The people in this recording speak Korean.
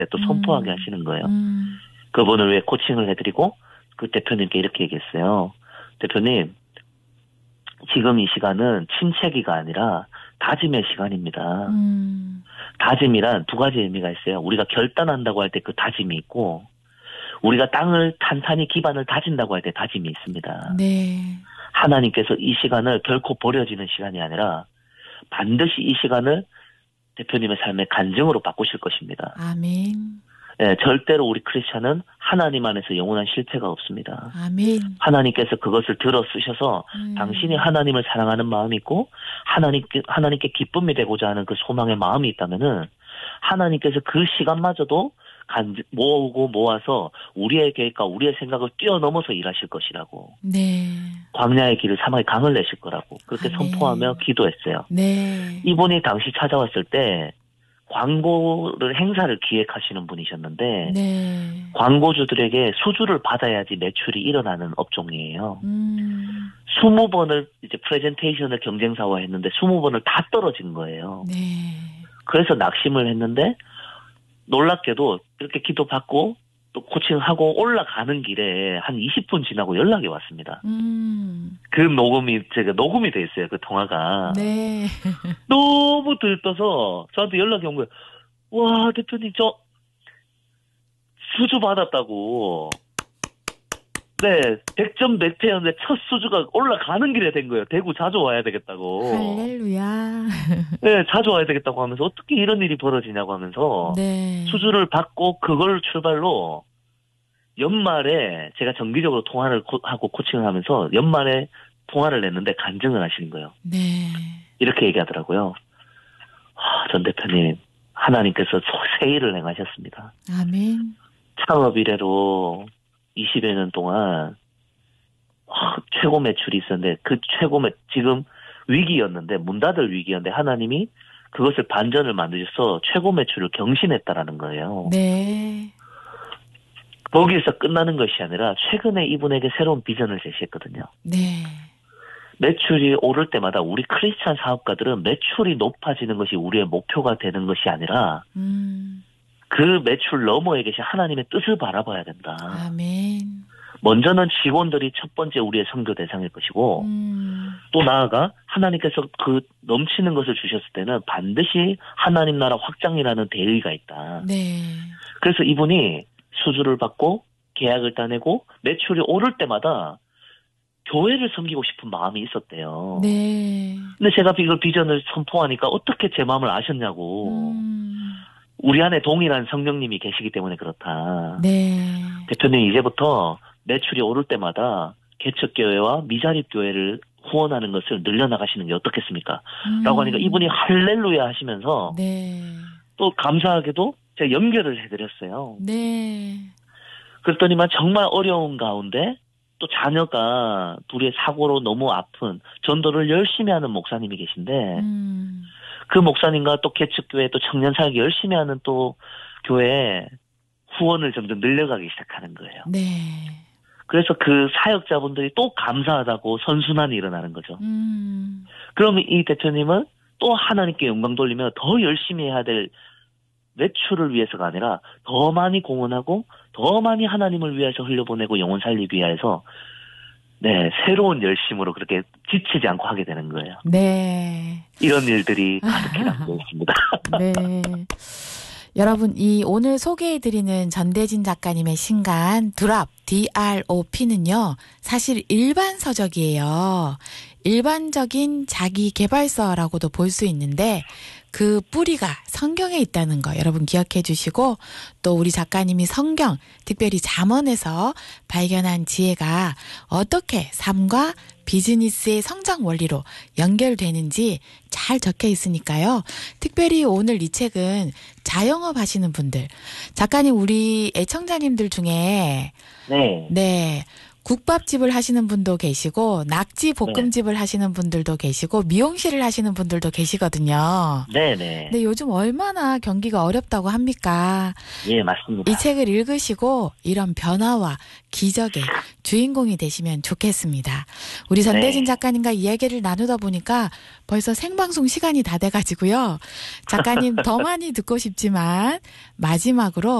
또 선포하게 하시는 거예요. 그분을 왜 코칭을 해드리고 그 대표님께 이렇게 얘기했어요. 대표님, 지금 이 시간은 침체기가 아니라 다짐의 시간입니다. 다짐이란 두 가지 의미가 있어요. 우리가 결단한다고 할 때 그 다짐이 있고, 우리가 땅을 탄탄히 기반을 다진다고 할 때 다짐이 있습니다. 네. 하나님께서 이 시간을 결코 버려지는 시간이 아니라 반드시 이 시간을 대표님의 삶의 간증으로 바꾸실 것입니다. 아멘. 예, 절대로 우리 크리스찬은 하나님 안에서 영원한 실패가 없습니다. 아멘. 하나님께서 그것을 들어 쓰셔서 당신이 하나님을 사랑하는 마음이 있고 하나님께 기쁨이 되고자 하는 그 소망의 마음이 있다면은 하나님께서 그 시간마저도 모으고 모아서 우리의 계획과 우리의 생각을 뛰어넘어서 일하실 것이라고. 네. 광야의 길을 사막의 강을 내실 거라고 그렇게 아멘. 선포하며 기도했어요. 네. 이분이 당시 찾아왔을 때 광고를 행사를 기획하시는 분이셨는데 네. 광고주들에게 수주를 받아야지 매출이 일어나는 업종이에요. 20번을 이제 프레젠테이션을 경쟁사와 했는데 20번을 다 떨어진 거예요. 네. 그래서 낙심을 했는데 놀랍게도 그렇게 기도받고 또 코칭하고 올라가는 길에 한 20분 지나고 연락이 왔습니다. 그 제가 녹음이 돼 있어요. 그 통화가. 네. 너무 들떠서 저한테 연락이 온 거예요. 와, 대표님, 저 수주 받았다고. 네, 100점 100패였는데 첫 수주가 올라가는 길에 된 거예요. 대구 자주 와야 되겠다고. 할렐루야. 네, 자주 와야 되겠다고 하면서 어떻게 이런 일이 벌어지냐고 하면서 네. 수주를 받고 그걸 출발로 연말에 제가 정기적으로 통화를 하고 코칭을 하면서 연말에 통화를 냈는데 간증을 하시는 거예요. 네. 이렇게 얘기하더라고요. 전 대표님, 하나님께서 새 일을 행하셨습니다. 아멘. 창업 이래로 20여 년 동안 최고 매출이 있었는데 그 지금 위기였는데 문 닫을 위기였는데 하나님이 그것을 반전을 만드셔서 최고 매출을 경신했다라는 거예요. 네. 거기에서 끝나는 것이 아니라 최근에 이분에게 새로운 비전을 제시했거든요. 네. 매출이 오를 때마다 우리 크리스찬 사업가들은 매출이 높아지는 것이 우리의 목표가 되는 것이 아니라 그 매출 너머에 계신 하나님의 뜻을 바라봐야 된다. 아멘. 먼저는 직원들이 첫 번째 우리의 선교 대상일 것이고 또 나아가 하나님께서 그 넘치는 것을 주셨을 때는 반드시 하나님 나라 확장이라는 대의가 있다. 네. 그래서 이분이 수주를 받고 계약을 따내고 매출이 오를 때마다 교회를 섬기고 싶은 마음이 있었대요. 네. 근데 제가 이걸 비전을 선포하니까 어떻게 제 마음을 아셨냐고. 우리 안에 동일한 성령님이 계시기 때문에 그렇다. 네. 대표님, 이제부터 매출이 오를 때마다 개척교회와 미자립교회를 후원하는 것을 늘려나가시는 게 어떻겠습니까? 라고 하니까 이분이 할렐루야 하시면서 네. 또 감사하게도 제가 연결을 해드렸어요. 네. 그랬더니만 정말 어려운 가운데 또 자녀가 둘의 사고로 너무 아픈 전도를 열심히 하는 목사님이 계신데 그 목사님과 또 개척교회 또 청년사역 열심히 하는 또 교회에 후원을 점점 늘려가기 시작하는 거예요. 네. 그래서 그 사역자분들이 또 감사하다고 선순환이 일어나는 거죠. 그러면 이 대표님은 또 하나님께 영광 돌리며 더 열심히 해야 될 매출을 위해서가 아니라 더 많이 공헌하고 더 많이 하나님을 위해서 흘려보내고 영혼 살리기 위해서 새로운 열심으로 그렇게 지치지 않고 하게 되는 거예요. 네. 이런 일들이 가득히 담겨 있습니다. 네. 여러분, 이 오늘 소개해드리는 전대진 작가님의 신간 드롭, DROP는요, 사실 일반 서적이에요. 일반적인 자기 개발서라고도 볼 수 있는데 그 뿌리가 성경에 있다는 거 여러분 기억해 주시고 또 우리 작가님이 성경, 특별히 잠언에서 발견한 지혜가 어떻게 삶과 비즈니스의 성장 원리로 연결되는지 잘 적혀 있으니까요. 특별히 오늘 이 책은 자영업 하시는 분들, 작가님 우리 애청자님들 중에 네, 국밥집을 하시는 분도 계시고 낙지 볶음집을 하시는 분들도 계시고 미용실을 하시는 분들도 계시거든요. 네네. 근데 요즘 얼마나 경기가 어렵다고 합니까? 예, 맞습니다. 이 책을 읽으시고 이런 변화와 기적의 주인공이 되시면 좋겠습니다. 우리 전대진 작가님과 이야기를 나누다 보니까 벌써 생방송 시간이 다 돼가지고요. 작가님 더 많이 듣고 싶지만 마지막으로